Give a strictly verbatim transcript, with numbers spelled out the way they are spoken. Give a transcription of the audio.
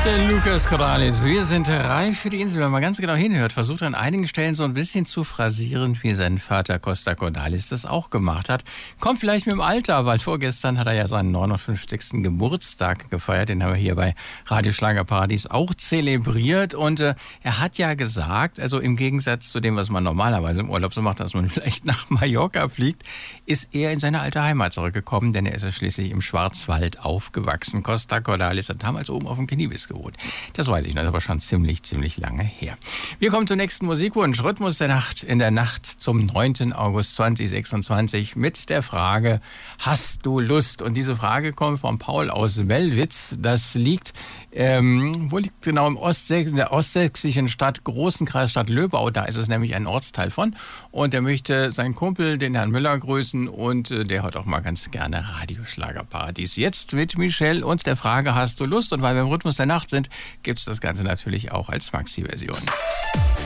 Der Lucas Cordalis. Wir sind reif für die Insel. Wenn man ganz genau hinhört, versucht er an einigen Stellen so ein bisschen zu phrasieren, wie sein Vater Costa Cordalis das auch gemacht hat. Kommt vielleicht mit dem Alter, weil vorgestern hat er ja seinen neunundfünfzigsten Geburtstag gefeiert. Den haben wir hier bei Radio Schlagerparadies auch zelebriert. Und äh, er hat ja gesagt, also im Gegensatz zu dem, was man normalerweise im Urlaub so macht, dass man vielleicht nach Mallorca fliegt, ist er in seine alte Heimat zurückgekommen, denn er ist ja schließlich im Schwarzwald aufgewachsen. Costa Cordalis hat damals oben auf dem Kniebis gewohnt. Das weiß ich noch, das ist aber schon ziemlich, ziemlich lange her. Wir kommen zum nächsten Musikwunsch. Rhythmus der Nacht in der Nacht zum neunten August zweitausendsechsundzwanzig mit der Frage, hast du Lust? Und diese Frage kommt von Paul aus Wellwitz. Das liegt, ähm, wo liegt genau im Ostsächs- in der ostsächsischen Stadt Großenkreis, Stadt Löbau. Da ist es nämlich ein Ortsteil von. Und er möchte seinen Kumpel, den Herrn Müller, grüßen. Und äh, der hört auch mal ganz gerne Radio Schlagerparadies. Jetzt mit Michelle und der Frage, hast du Lust? Und weil wir im Rhythmus der Nacht sind, gibt es das Ganze natürlich auch als Maxi-Version.